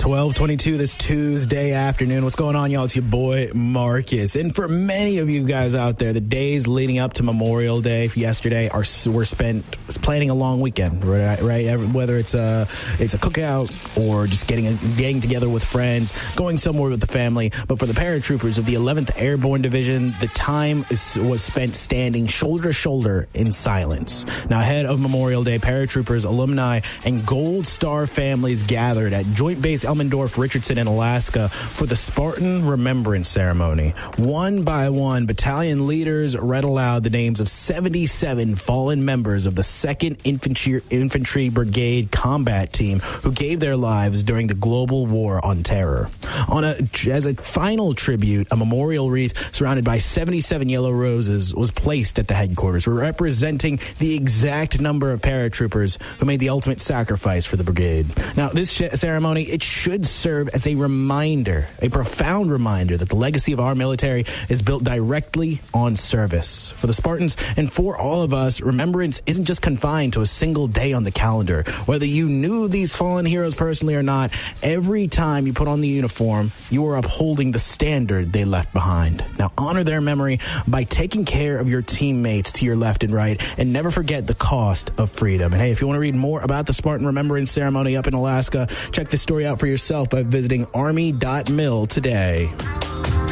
12:22 this Tuesday afternoon. What's going on, y'all? It's your boy, Marcus. And for many of you guys out there, the days leading up to Memorial Day yesterday were spent planning a long weekend, right? Whether it's a cookout or just getting together with friends, going somewhere with the family. But for the paratroopers of the 11th Airborne Division, the time was spent standing shoulder to shoulder in silence. Now, ahead of Memorial Day, paratroopers, alumni, and Gold Star families gathered at Joint Base Elmendorf, Richardson in Alaska for the Spartan Remembrance Ceremony. One by one, battalion leaders read aloud the names of 77 fallen members of the 2nd Infantry Brigade Combat Team who gave their lives during the global war on terror. As a final tribute, a memorial wreath surrounded by 77 yellow roses was placed at the headquarters, representing the exact number of paratroopers who made the ultimate sacrifice for the brigade. Now, this ceremony, it should serve as a reminder, a profound reminder, that the legacy of our military is built directly on service. For the Spartans and for all of us, remembrance isn't just confined to a single day on the calendar. Whether you knew these fallen heroes personally or not, every time you put on the uniform, you are upholding the standard they left behind. Now, honor their memory by taking care of your teammates to your left and right, and never forget the cost of freedom. And hey, if you want to read more about the Spartan Remembrance Ceremony up in Alaska, check this story out for yourself by visiting army.mil today.